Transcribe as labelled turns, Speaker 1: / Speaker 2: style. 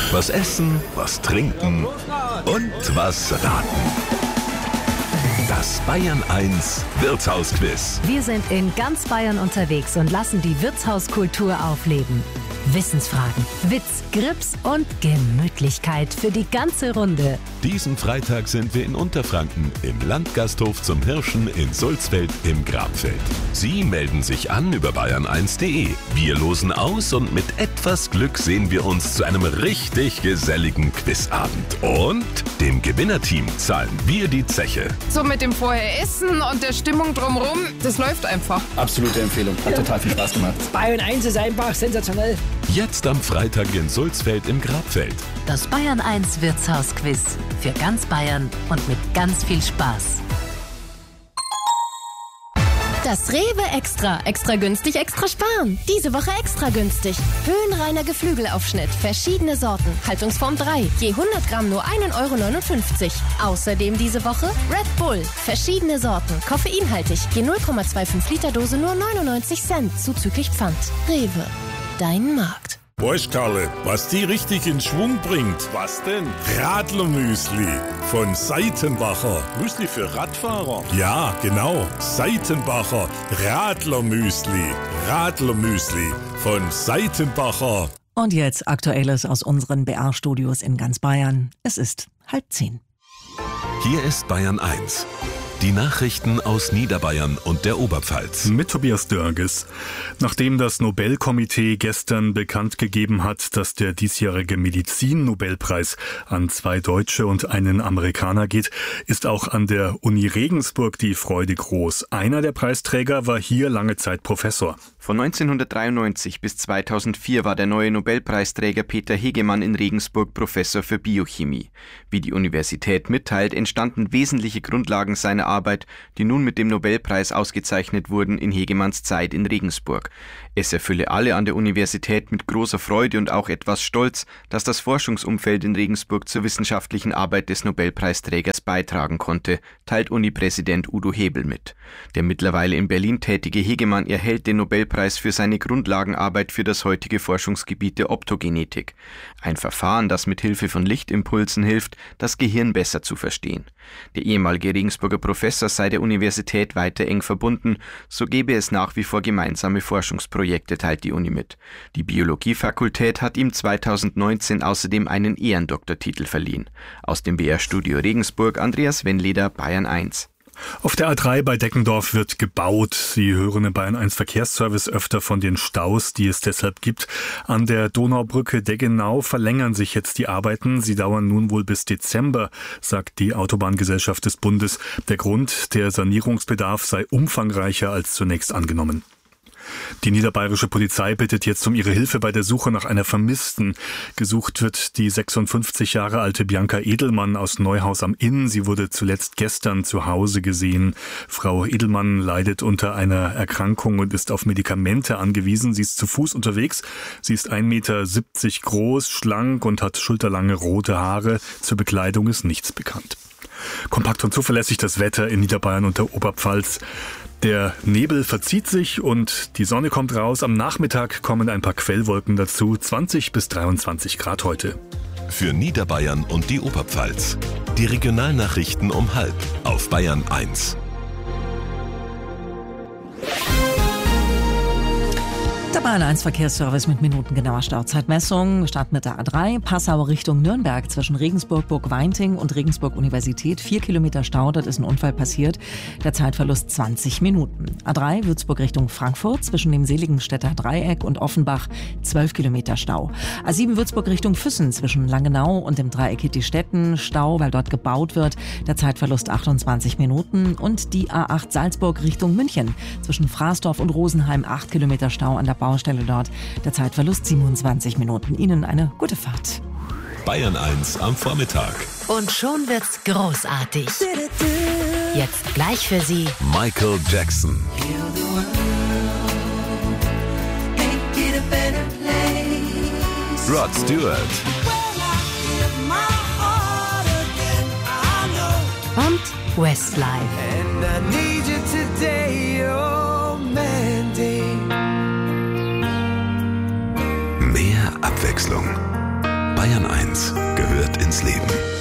Speaker 1: Was essen, was trinken und was raten. Das Bayern 1 Wirtshausquiz.
Speaker 2: Wir sind in ganz Bayern unterwegs und lassen die Wirtshauskultur aufleben. Wissensfragen, Witz, Grips und Gemütlichkeit für die ganze Runde.
Speaker 1: Diesen Freitag sind wir in Unterfranken im Landgasthof zum Hirschen in Sulzfeld im Grabfeld. Sie melden sich an über bayern1.de. Wir losen aus und mit etwas Glück sehen wir uns zu einem richtig geselligen Quizabend. Und dem Gewinnerteam zahlen wir die Zeche.
Speaker 3: So mit dem Vorher-Essen und der Stimmung drumherum, das läuft einfach.
Speaker 4: Absolute Empfehlung. Hat total viel Spaß gemacht.
Speaker 5: Bayern 1 ist einfach sensationell.
Speaker 1: Jetzt am Freitag in Sulzfeld im Grabfeld.
Speaker 2: Das Bayern 1 Wirtshausquiz. Für ganz Bayern und mit ganz viel Spaß.
Speaker 6: Das Rewe Extra. Extra günstig, extra sparen. Diese Woche extra günstig. Höhenreiner Geflügelaufschnitt. Verschiedene Sorten. Haltungsform 3. Je 100 Gramm nur 1,59 €. Außerdem diese Woche Red Bull. Verschiedene Sorten. Koffeinhaltig. Je 0,25 Liter Dose nur 99 Cent. Zuzüglich Pfand. Rewe. Dein Markt.
Speaker 7: Weißt Karle, was die richtig in Schwung bringt? Was denn? Radlermüsli von Seitenbacher. Müsli für Radfahrer? Ja, genau. Seitenbacher Radlermüsli. Radlermüsli von Seitenbacher.
Speaker 8: Und jetzt Aktuelles aus unseren BR-Studios in ganz Bayern. Es ist 9:30.
Speaker 1: Hier ist Bayern 1. Die Nachrichten aus Niederbayern und der Oberpfalz.
Speaker 9: Mit Tobias Dörges. Nachdem das Nobelkomitee gestern bekannt gegeben hat, dass der diesjährige Medizin-Nobelpreis an 2 Deutsche und einen Amerikaner geht, ist auch an der Uni Regensburg die Freude groß. Einer der Preisträger war hier lange Zeit Professor.
Speaker 10: Von 1993 bis 2004 war der neue Nobelpreisträger Peter Hegemann in Regensburg Professor für Biochemie. Wie die Universität mitteilt, entstanden wesentliche Grundlagen seiner Arbeit, die nun mit dem Nobelpreis ausgezeichnet wurden in Hegemanns Zeit in Regensburg. Es erfülle alle an der Universität mit großer Freude und auch etwas Stolz, dass das Forschungsumfeld in Regensburg zur wissenschaftlichen Arbeit des Nobelpreisträgers beitragen konnte, teilt Uni-Präsident Udo Hebel mit. Der mittlerweile in Berlin tätige Hegemann erhält den Nobelpreis für seine Grundlagenarbeit für das heutige Forschungsgebiet der Optogenetik. Ein Verfahren, das mit Hilfe von Lichtimpulsen hilft, das Gehirn besser zu verstehen. Der ehemalige Regensburger Professor sei der Universität weiter eng verbunden, so gebe es nach wie vor gemeinsame Forschungsprojekte, teilt die Uni mit. Die Biologiefakultät hat ihm 2019 außerdem einen Ehrendoktortitel verliehen. Aus dem BR-Studio Regensburg, Andreas Wennleder, Bayern 1.
Speaker 9: Auf der A3 bei Deckendorf wird gebaut. Sie hören im Bayern 1 Verkehrsservice öfter von den Staus, die es deshalb gibt. An der Donaubrücke Deggenau verlängern sich jetzt die Arbeiten. Sie dauern nun wohl bis Dezember, sagt die Autobahngesellschaft des Bundes. Der Grund, der Sanierungsbedarf sei umfangreicher als zunächst angenommen. Die niederbayerische Polizei bittet jetzt um ihre Hilfe bei der Suche nach einer Vermissten. Gesucht wird die 56 Jahre alte Bianca Edelmann aus Neuhaus am Inn. Sie wurde zuletzt gestern zu Hause gesehen. Frau Edelmann leidet unter einer Erkrankung und ist auf Medikamente angewiesen. Sie ist zu Fuß unterwegs. Sie ist 1,70 Meter groß, schlank und hat schulterlange rote Haare. Zur Bekleidung ist nichts bekannt. Kompakt und zuverlässig das Wetter in Niederbayern und der Oberpfalz. Der Nebel verzieht sich und die Sonne kommt raus. Am Nachmittag kommen ein paar Quellwolken dazu. 20 bis 23 Grad heute.
Speaker 1: Für Niederbayern und die Oberpfalz. Die Regionalnachrichten um 12:30 auf Bayern 1.
Speaker 8: Der Bayern 1 Verkehrsservice mit minutengenauer Stauzeitmessung. Start mit der A3, Passau Richtung Nürnberg zwischen Regensburg, Burg-Weinting und Regensburg Universität. 4 Kilometer Stau, dort ist ein Unfall passiert. Der Zeitverlust 20 Minuten. A3 Würzburg Richtung Frankfurt zwischen dem Seligenstädter Dreieck und Offenbach. 12 Kilometer Stau. A7 Würzburg Richtung Füssen zwischen Langenau und dem Dreieck Hittistetten. Stau, weil dort gebaut wird. Der Zeitverlust 28 Minuten. Und die A8 Salzburg Richtung München zwischen Fraßdorf und Rosenheim. 8 Kilometer Stau an der Baustelle dort. Der Zeitverlust 27 Minuten. Ihnen eine gute Fahrt.
Speaker 1: Bayern 1 am Vormittag.
Speaker 2: Und schon wird's großartig. Jetzt gleich für Sie
Speaker 1: Michael Jackson. Rod Stewart.
Speaker 2: und Westlife.
Speaker 1: Mehr Abwechslung. Bayern 1 gehört ins Leben.